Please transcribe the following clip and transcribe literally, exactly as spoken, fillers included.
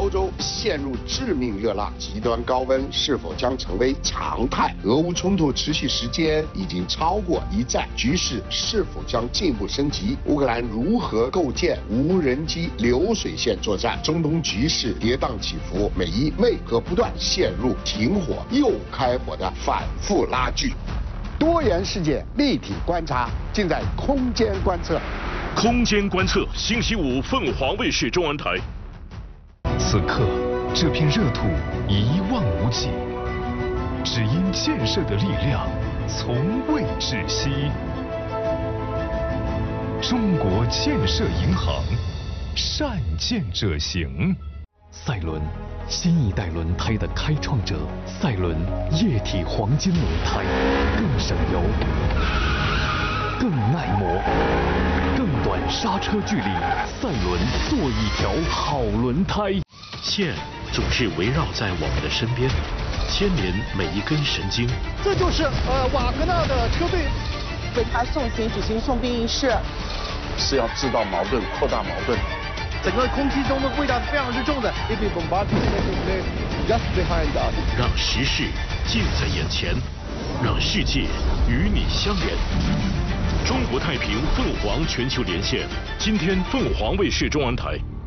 洲陷入致命热浪，极端高温是否将成为常态？俄乌冲突持续时间已经超过一战，局势是否将进一步升级？乌克兰如何构建无人机流水线作战？中东局势跌宕起伏，美伊为何不断陷入停火又开火的反复拉锯？多元世界立体观察，尽在空间观测。 空间观测，星期五凤凰卫视中文台。 此刻，这片热土一望无际，只因建设的力量从未止息。中国建设银行，善建者行。赛伦，新一代轮胎的开创者。赛伦液体黄金轮胎，更省油，更耐磨，更短刹车距离。赛伦，做一条好轮胎。 线总是围绕在我们的身边，牵连每一根神经。 这就是呃瓦格纳的车队为他送行举行送殡仪式， 是要制造矛盾，扩大矛盾。 整个空气中的味道是非常之重的。 让时事近在眼前，让世界与你相连。中国太平凤凰全球连线，今天凤凰卫视中文台。